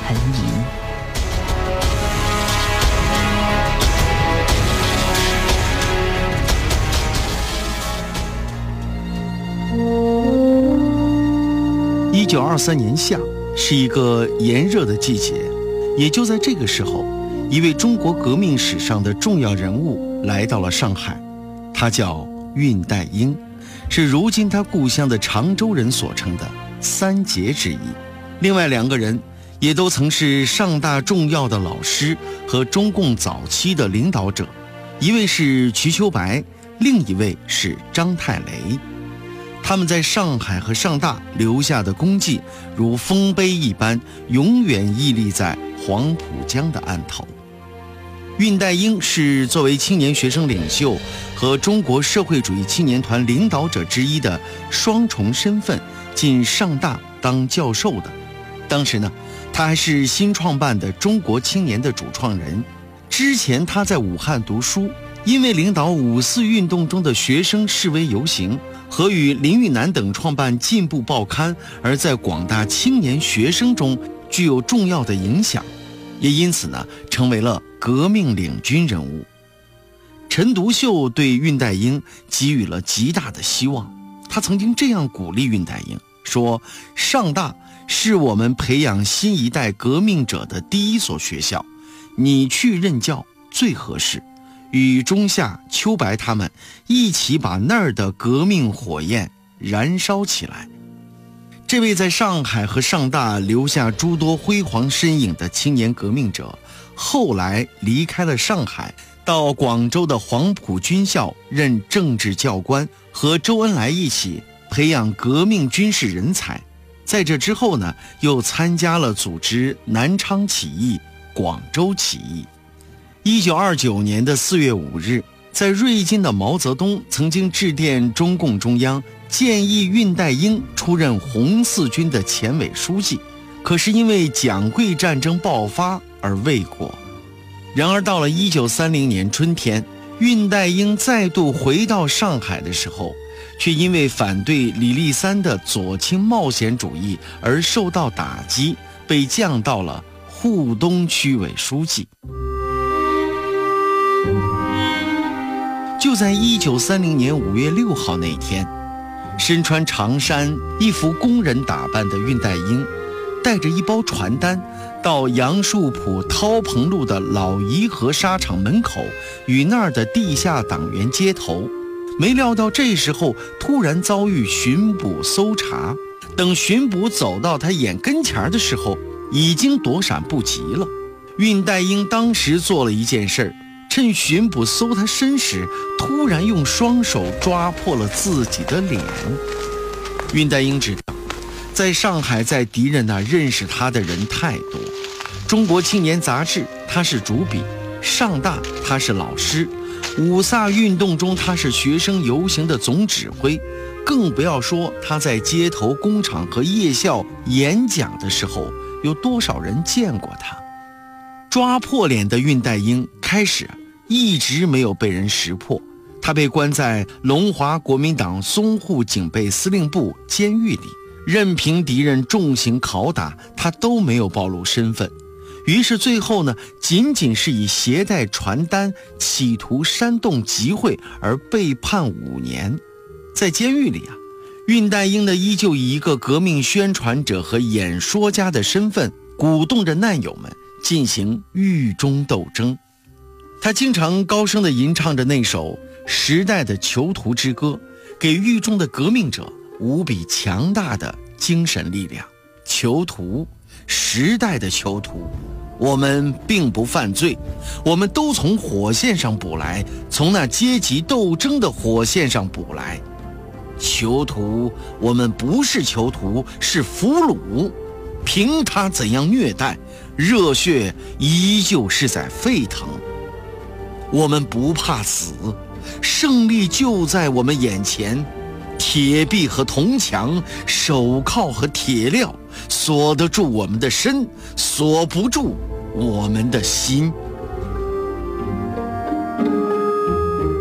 彭莹。 1923年夏是一个炎热的季节，也就在这个时候，一位中国革命史上的重要人物来到了上海，他叫恽代英，是如今他故乡的常州人所称的三杰之一。另外2个人也都曾是上大重要的老师和中共早期的领导者，一位是瞿秋白，另一位是张太雷。他们在上海和上大留下的功绩如丰碑一般，永远屹立在黄浦江的岸头。恽代英是作为青年学生领袖和中国社会主义青年团领导者之一的双重身份进上大当教授的。当时呢，他还是新创办的中国青年的主创人。之前他在武汉读书，因为领导5四运动中的学生示威游行和与林育南等创办进步报刊，而在广大青年学生中具有重要的影响，也因此呢，成为了革命领军人物。陈独秀对恽代英给予了极大的希望，他曾经这样鼓励恽代英说：上大是我们培养新一代革命者的第一所学校，你去任教最合适，与中夏、秋白他们一起把那儿的革命火焰燃烧起来。这位在上海和上大留下诸多辉煌身影的青年革命者，后来离开了上海，到广州的黄埔军校任政治教官，和周恩来一起培养革命军事人才。在这之后呢，又参加了组织南昌起义、广州起义。1929年的4月5日，在瑞金的毛泽东曾经致电中共中央，建议恽代英出任红四军的前委书记，可是因为蒋桂战争爆发而未果。然而到了1930年春天，恽代英再度回到上海的时候，却因为反对李立三的左倾冒险主义而受到打击，被降到了沪东区委书记。就在1930年5月6号那天，身穿长衫、一副工人打扮的恽代英，带着一包传单，到杨树浦涛棚路的老颐和纱厂门口，与那儿的地下党员接头。没料到这时候突然遭遇巡捕搜查，等巡捕走到他眼跟前的时候，已经躲闪不及了。恽代英当时做了一件事儿，趁巡捕搜他身时，突然用双手抓破了自己的脸。恽代英知道，在上海在敌人那认识他的人太多，中国青年杂志他是主笔，上大他是老师，5卅运动中他是学生游行的总指挥，更不要说他在街头工厂和夜校演讲的时候，有多少人见过他。抓破脸的恽代英开始一直没有被人识破，他被关在龙华国民党淞沪警备司令部监狱里，任凭敌人重刑拷打，他都没有暴露身份。于是最后呢，仅仅是以携带传单企图煽动集会而被判5年。在监狱里恽代英呢依旧以一个革命宣传者和演说家的身份，鼓动着难友们进行狱中斗争。他经常高声地吟唱着那首时代的囚徒之歌，给狱中的革命者无比强大的精神力量。囚徒，时代的囚徒，我们并不犯罪，我们都从火线上捕来，从那阶级斗争的火线上捕来。囚徒，我们不是囚徒，是俘虏，凭他怎样虐待，热血依旧是在沸腾。我们不怕死，胜利就在我们眼前。铁壁和铜墙，手铐和铁镣，锁得住我们的身，锁不住我们的心。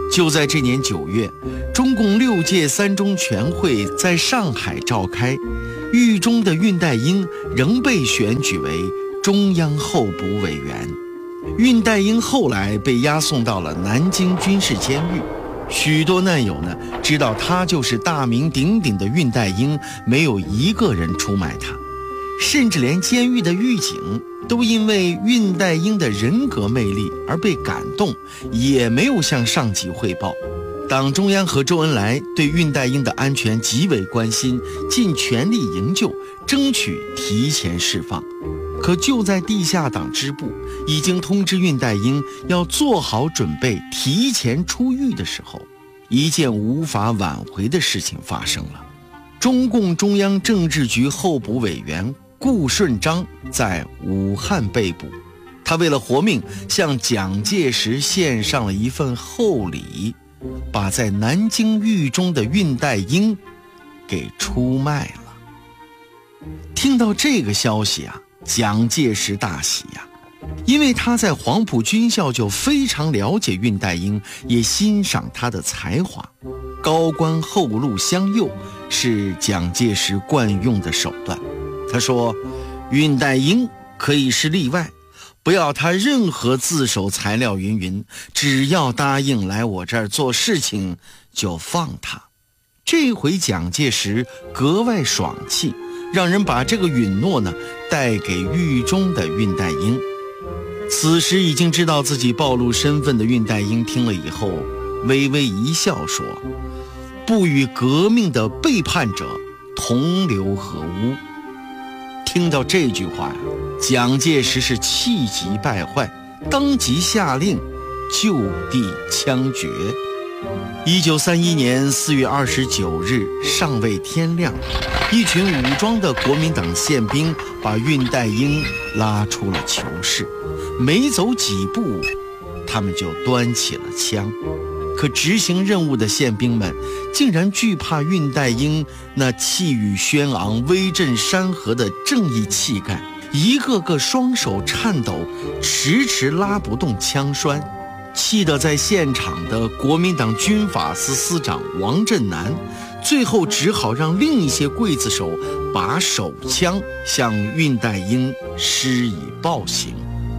就在这年9月，中共6届3中全会在上海召开，狱中的恽代英仍被选举为中央候补委员。恽代英后来被押送到了南京军事监狱，许多难友呢知道他就是大名鼎鼎的恽代英，没有一个人出卖他，甚至连监狱的狱警都因为恽代英的人格魅力而被感动，也没有向上级汇报。党中央和周恩来对恽代英的安全极为关心，尽全力营救，争取提前释放。可就在地下党支部已经通知恽代英要做好准备提前出狱的时候，一件无法挽回的事情发生了。中共中央政治局候补委员顾顺章在武汉被捕，他为了活命向蒋介石献上了一份厚礼，把在南京狱中的恽代英给出卖了。听到这个消息啊，蒋介石大喜呀，因为他在黄埔军校就非常了解恽代英，也欣赏他的才华。高官厚禄相诱是蒋介石惯用的手段。他说，恽代英可以是例外，不要他任何自首材料云，只要答应来我这儿做事情就放他。这回蒋介石格外爽气，让人把这个允诺呢带给狱中的恽代英。此时已经知道自己暴露身份的恽代英听了以后微微一笑，说，不与革命的背叛者同流合污。听到这句话，蒋介石是气急败坏，当即下令就地枪决。1931年4月29日尚未天亮，一群武装的国民党宪兵把恽代英拉出了囚室，没走几步他们就端起了枪。可执行任务的宪兵们竟然惧怕恽代英那气宇轩昂、威震山河的正义气概，一个个双手颤抖，迟迟拉不动枪栓。气得在现场的国民党军法司司长王震南最后只好让另一些刽子手把手枪向恽代英施以暴行。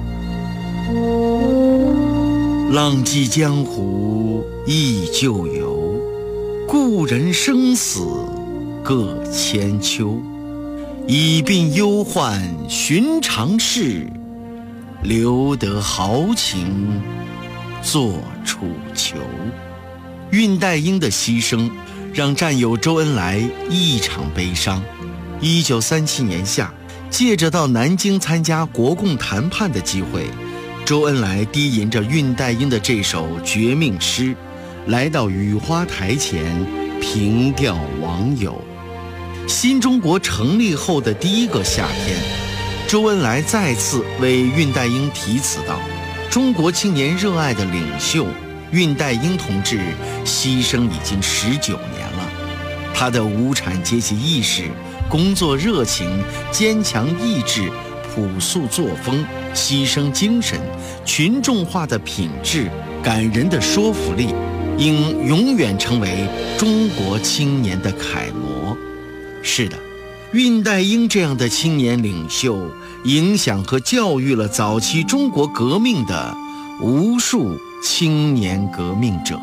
浪迹江湖忆旧游，故人生死各千秋。已鬓忧患寻常事，留得豪情作楚囚。恽代英的牺牲让战友周恩来异常悲伤。1937年夏，借着到南京参加国共谈判的机会，周恩来低吟着恽代英的这首绝命诗，来到雨花台前凭吊亡友。新中国成立后的第一个夏天，周恩来再次为恽代英题词道，中国青年热爱的领袖恽代英同志牺牲已经19年了，他的无产阶级意识、工作热情、坚强意志、朴素作风、牺牲精神、群众化的品质、感人的说服力，应永远成为中国青年的楷模。是的，恽代英这样的青年领袖影响和教育了早期中国革命的无数青年革命者。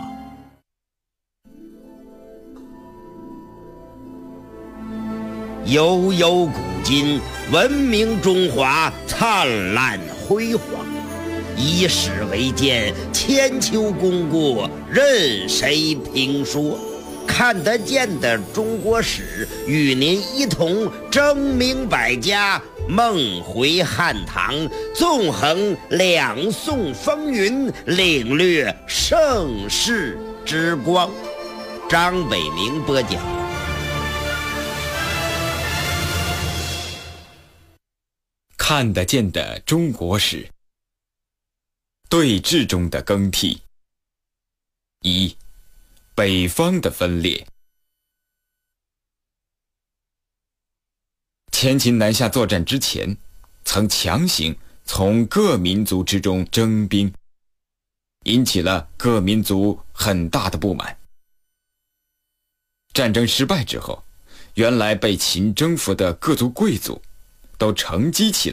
悠悠古今，文明中华灿烂辉煌。以史为鉴，千秋功过任谁评说。看得见的中国史，与您一同争明百家，梦回汉唐，纵横两宋风云，领略盛世之光。张北明播讲。 看得见的中国史，对峙中的更替。一、北方的分裂。前秦南下作战之前，曾强行从各民族之中征兵， 引起了各民族很大的不满。战争失败之后，原来被秦征服的各族贵族都乘机起来